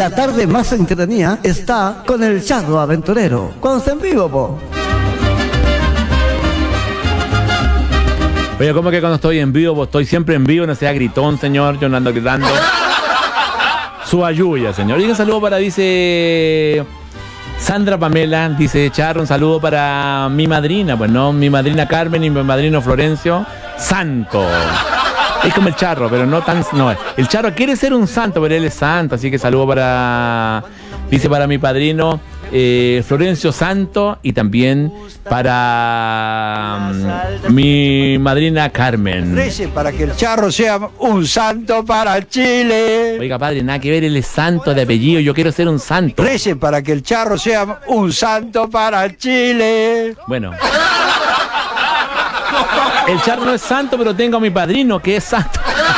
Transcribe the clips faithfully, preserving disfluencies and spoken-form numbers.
la tarde más entretenida está con el Charro Aventurero. Cuando está en vivo, po. Oye, ¿cómo que cuando estoy en vivo? Pues estoy siempre en vivo, no sea gritón, señor. Yo no ando gritando. Su ayuya, señor. Y un saludo para, dice Sandra Pamela, dice Charro, un saludo para mi madrina, pues no, mi madrina Carmen y mi madrino Florencio Santo. Es como el Charro, pero no tan... No, el Charro quiere ser un santo, pero él es santo, así que saludo para... Dice para mi padrino eh, Florencio Santo y también para um, mi madrina Carmen. Rece para que el Charro sea un santo para Chile. Oiga, padre, nada que ver, él es santo de apellido, yo quiero ser un santo. Rece para que el Charro sea un santo para Chile. Bueno. El Charro no es santo, pero tengo a mi padrino que es santo.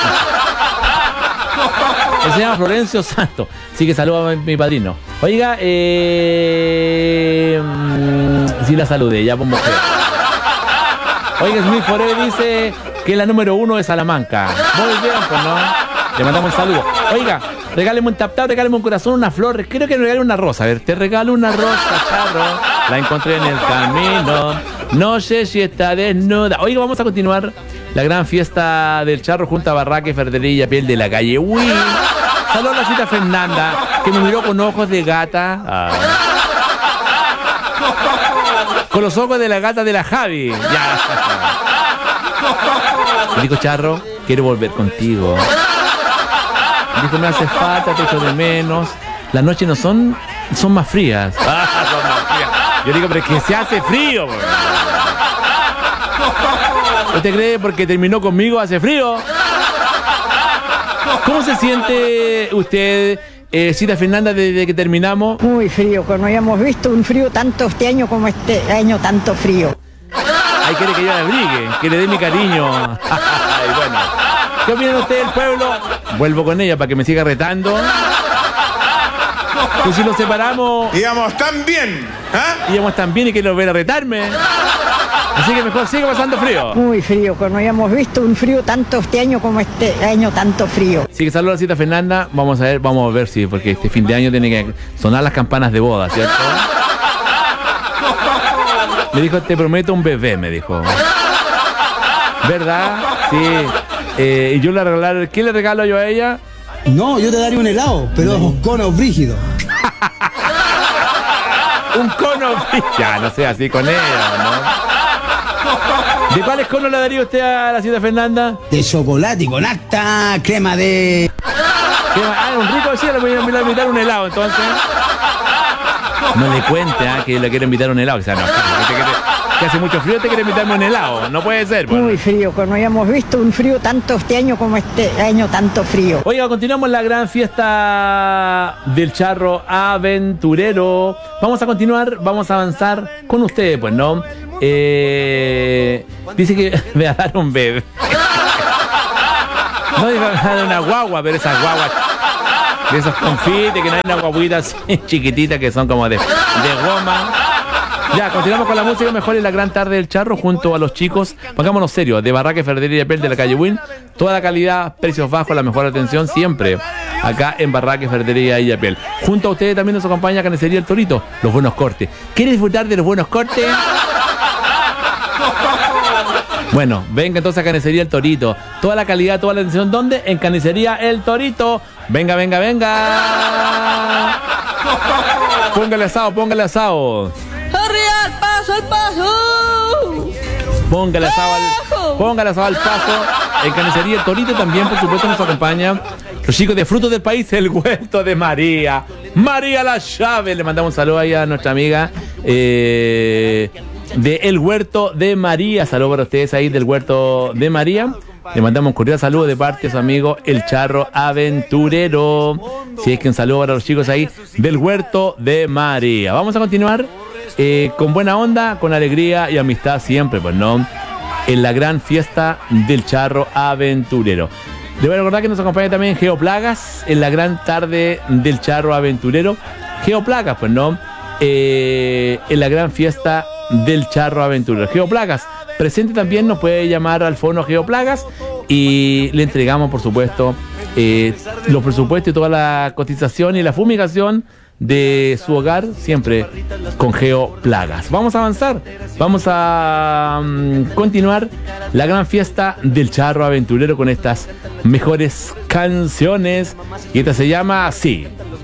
Él se llama Florencio Santo. Así que saludo a mi, mi padrino. Oiga, eh... sí la saludé, ya por mujer. Oiga, Smith Forever dice que la número uno es Salamanca. Muy bien, pues no. Le mandamos un saludo. Oiga, regáleme un tap tap, regáleme un corazón, una flor. Quiero que me regale una rosa. A ver, te regalo una rosa, Charro. La encontré en el camino. No sé si está desnuda. Oiga, vamos a continuar la gran fiesta del Charro junto a Barraca y Ferretería Piel de la calle Wii. Saludos a la cita Fernanda, que me miró con ojos de gata. Ah. Con los ojos de la gata de la Javi. Ya. Me dijo, Charro, quiero volver contigo. Me dijo, me hace falta, te echo de menos. Las noches no son, son más frías. Ah, son más frías. Yo digo, pero es que se hace frío. ¿Usted cree porque terminó conmigo hace frío? ¿Cómo se siente usted, eh, Cita Fernanda, desde que terminamos? Muy frío, que no hayamos visto un frío tanto este año como este año tanto frío. Ay, quiere que yo le abrigue, que le dé mi cariño. Ay, bueno. ¿Qué opina usted del pueblo? Vuelvo con ella para que me siga retando. Pues si nos separamos... Íbamos tan bien, ¿eh? Íbamos tan bien y quiero volver a retarme. Así que mejor sigue pasando frío. Muy frío, que no hayamos visto un frío tanto este año como este año tanto frío. Así que saludos a la Cita Fernanda. Vamos a ver, vamos a ver si, porque este fin de año tiene que sonar las campanas de boda, ¿cierto? Me dijo, te prometo un bebé, me dijo. ¿Verdad? Sí. Eh, y yo le regalar, ¿qué le regalo yo a ella? No, yo te daría un helado, pero no. Cono brígido. Un cono brígido. Ya, no sé, así con ella, ¿no? ¿De cuáles conos le daría usted a la Cita Fernanda? De chocolate y con alta crema de... Crema, ah, un rico, sí, le voy a invitar un helado, entonces. No le cuente, ¿eh? Que le quiere invitar un helado. O sea, no, que, que, que hace mucho frío, te quiere invitarme un helado. No puede ser. Bueno. Muy frío, que no hayamos visto un frío tanto este año como este año tanto frío. Oiga, continuamos la gran fiesta del Charro Aventurero. Vamos a continuar, vamos a avanzar con ustedes, pues, ¿no? Eh, dice que me va a dar un bebé. No, dijo que me va a dar una guagua, pero esas guaguas de esos confites, que no hay una guaguita así chiquitita que son como de, de goma. Ya, continuamos con la música mejor en la gran tarde del Charro junto a los chicos, pongámonos serios, de Barraca y Ferretería Piel de la calle Win. Toda la calidad, precios bajos, la mejor atención siempre acá en Barraca y Ferretería y Piel. Junto a ustedes también nos acompaña Carnicería El Torito, los buenos cortes. ¿Quiere disfrutar de los buenos cortes? Bueno, venga entonces a Carnicería El Torito. Toda la calidad, toda la atención, ¿dónde? En Carnicería El Torito. Venga, venga, venga. Póngale asado, póngale asado. ¡Arriba, al paso, al paso! Póngale asado al, póngale asado al paso. En Carnicería El Torito también, por supuesto, nos acompaña los chicos de Frutos del País, el Huerto de María. María La Llave. Le mandamos un saludo ahí a nuestra amiga eh, de El Huerto de María. Saludos para ustedes ahí del Huerto de María. Le mandamos un cordial saludo de parte de su amigo El Charro Aventurero. Si es que un saludo para los chicos ahí del Huerto de María. Vamos a continuar eh, con buena onda, con alegría y amistad siempre, pues no, en la gran fiesta del Charro Aventurero. Le voy a recordar que nos acompaña también Geoplagas en la gran tarde del Charro Aventurero. Geoplagas, pues no, eh, en la gran fiesta del Charro Aventurero. Geoplagas presente también, nos puede llamar al fono Geoplagas y le entregamos, por supuesto, eh, los presupuestos y toda la cotización y la fumigación de su hogar, siempre con Geoplagas. Vamos a avanzar, vamos a um, continuar la gran fiesta del charro aventurero con estas mejores canciones, y esta se llama así.